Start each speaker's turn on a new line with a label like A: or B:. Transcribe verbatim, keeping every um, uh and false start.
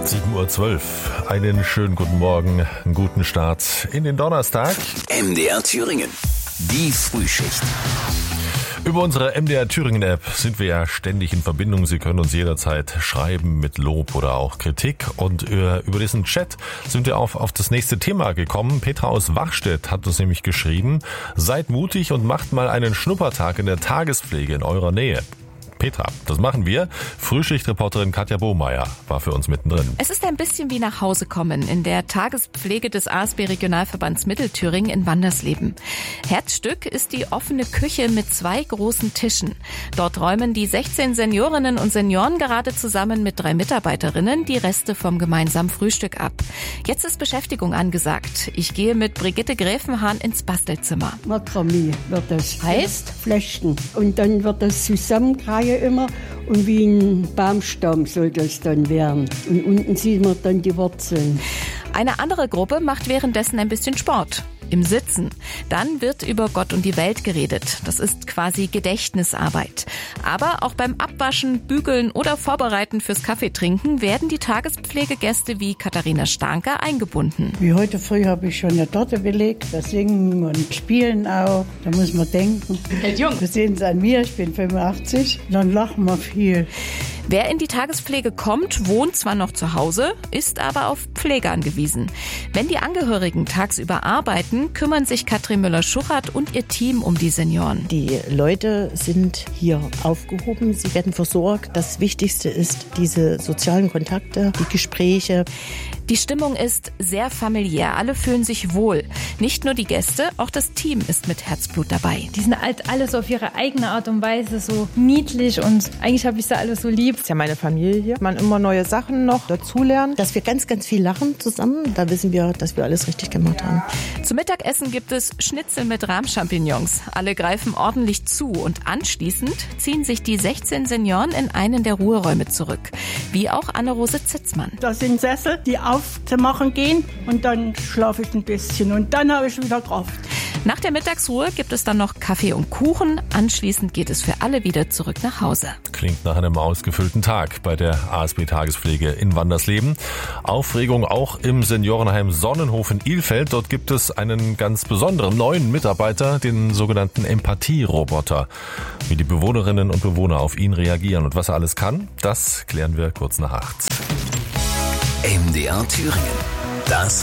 A: sieben Uhr zwölf. Einen schönen guten Morgen, einen guten Start in den Donnerstag.
B: M D R Thüringen, die Frühschicht.
A: Über unsere M D R Thüringen App sind wir ja ständig in Verbindung. Sie können uns jederzeit schreiben mit Lob oder auch Kritik. Und über diesen Chat sind wir auf, auf das nächste Thema gekommen. Petra aus Wachstedt hat uns nämlich geschrieben: Seid mutig und macht mal einen Schnuppertag in der Tagespflege in eurer Nähe. Petra, das machen wir. Frühschichtreporterin Katja Bohmeier war für uns mittendrin.
C: Es ist ein bisschen wie nach Hause kommen in der Tagespflege des A S B-Regionalverbands Mittelthüringen in Wandersleben. Herzstück ist die offene Küche mit zwei großen Tischen. Dort räumen die sechzehn Seniorinnen und Senioren gerade zusammen mit drei Mitarbeiterinnen die Reste vom gemeinsamen Frühstück ab. Jetzt ist Beschäftigung angesagt. Ich gehe mit Brigitte Gräfenhahn ins Bastelzimmer.
D: Makramee wird das. Heißt? Flechten. Und dann wird das zusammengereiht immer und wie ein Baumstamm soll das dann werden. Und unten sieht man dann die Wurzeln.
C: Eine andere Gruppe macht währenddessen ein bisschen Sport. Im Sitzen. Dann wird über Gott und die Welt geredet. Das ist quasi Gedächtnisarbeit. Aber auch beim Abwaschen, Bügeln oder Vorbereiten fürs Kaffeetrinken werden die Tagespflegegäste wie Katharina Starnker eingebunden.
D: Wie heute früh habe ich schon eine Torte belegt. Da singen und spielen auch. Da muss man denken.
C: Hält jung.
D: Wir sehen es an mir, ich bin fünfundachtzig. Dann lachen wir viel.
C: Wer in die Tagespflege kommt, wohnt zwar noch zu Hause, ist aber auf Pflege angewiesen. Wenn die Angehörigen tagsüber arbeiten, kümmern sich Katrin Müller-Schuchert und ihr Team um die Senioren.
E: Die Leute sind hier aufgehoben, sie werden versorgt. Das Wichtigste ist diese sozialen Kontakte, die Gespräche.
C: Die Stimmung ist sehr familiär, alle fühlen sich wohl. Nicht nur die Gäste, auch das Team ist mit Herzblut dabei.
F: Die sind halt alles auf ihre eigene Art und Weise so niedlich und eigentlich habe ich sie alle so lieb.
G: Das ist ja meine Familie hier. Man immer neue Sachen noch dazulernen.
E: Dass wir ganz, ganz viel lachen zusammen, da wissen wir, dass wir alles richtig gemacht haben.
C: Zum Mittagessen gibt es Schnitzel mit Rahmchampignons. Alle greifen ordentlich zu und anschließend ziehen sich die sechzehn Senioren in einen der Ruheräume zurück. Wie auch Anne-Rose Zitzmann.
H: Das sind Sessel, die aufzumachen gehen und dann schlafe ich ein bisschen und dann habe ich wieder Kraft.
C: Nach der Mittagsruhe gibt es dann noch Kaffee und Kuchen. Anschließend geht es für alle wieder zurück nach Hause.
A: Klingt nach einem ausgefüllten Tag bei der A S B-Tagespflege in Wandersleben. Aufregung auch im Seniorenheim Sonnenhof in Ilfeld. Dort gibt es einen ganz besonderen neuen Mitarbeiter, den sogenannten Empathie-Roboter. Wie die Bewohnerinnen und Bewohner auf ihn reagieren und was er alles kann, das klären wir kurz nach acht.
B: M D R Thüringen, das